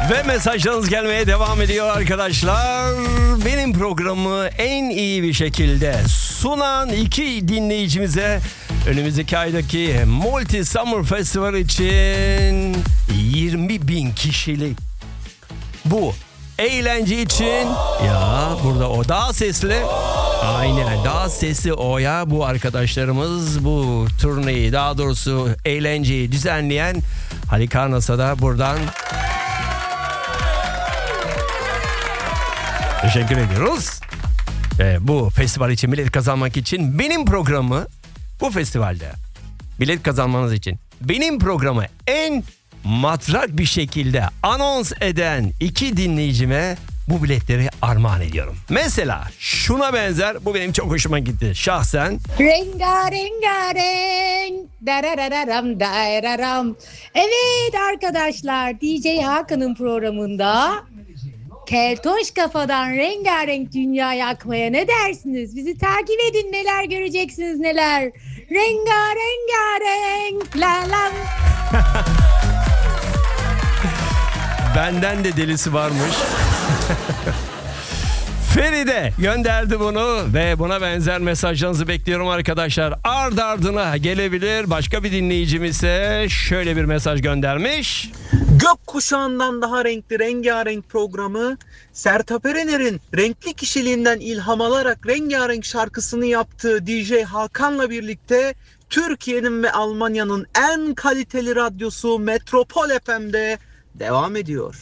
Ve mesajlarınız gelmeye devam ediyor arkadaşlar. Benim programı en iyi bir şekilde sunan iki dinleyicimize önümüzdeki aydaki Multi Summer Festival için 20.000 kişilik bu eğlence için ya burada o daha sesli, aynen daha sesli o ya, bu arkadaşlarımız bu turneyi, daha doğrusu eğlenceyi düzenleyen Halikarnas'a da buradan teşekkür ediyoruz. Bu festival için bilet kazanmak için benim programı, bu festivalde bilet kazanmanız için benim programı en matrak bir şekilde anons eden iki dinleyicime bu biletleri armağan ediyorum. Mesela şuna benzer, bu benim çok hoşuma gitti şahsen. Rengarenk darararam dararam. Evet arkadaşlar, DJ Hakan'ın programında Keltoş Kafa'dan rengarenk dünya yakmaya ne dersiniz? Bizi takip edin, neler göreceksiniz neler. Rengarenk la la. Benden de delisi varmış. Feride gönderdi bunu ve buna benzer mesajlarınızı bekliyorum arkadaşlar. Ard ardına gelebilir. Başka bir dinleyicimiz ise şöyle bir mesaj göndermiş. Gökkuşağından daha renkli rengarenk programı Sertab Erener'in renkli kişiliğinden ilham alarak rengarenk şarkısını yaptığı DJ Hakan'la birlikte Türkiye'nin ve Almanya'nın en kaliteli radyosu Metropol FM'de devam ediyor.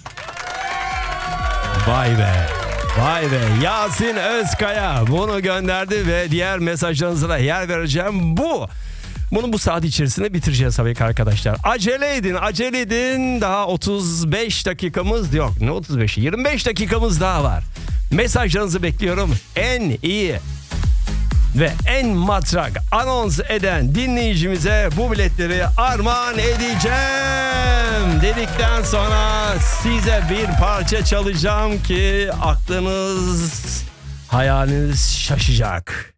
Vay be. Vay be, Yasin Özkaya bunu gönderdi ve diğer mesajlarınıza da yer vereceğim. Bunu bu saat içerisinde bitireceğiz tabii ki arkadaşlar. Acele edin. Daha 35 dakikamız yok. Ne 35'i? 25 dakikamız daha var. Mesajlarınızı bekliyorum. En iyi ve en matrak anons eden dinleyicimize bu biletleri armağan edeceğim dedikten sonra size bir parça çalacağım ki aklınız, hayaliniz şaşacak.